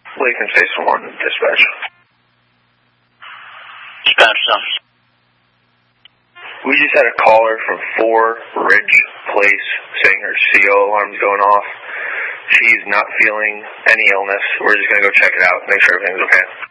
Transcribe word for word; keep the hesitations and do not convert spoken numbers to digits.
Lakeland Station one, dispatch. Dispatch, son. We just had a caller from four Ridge Place saying her C O alarm's going off. She's not feeling any illness. We're just going to go check it out, make sure everything's okay.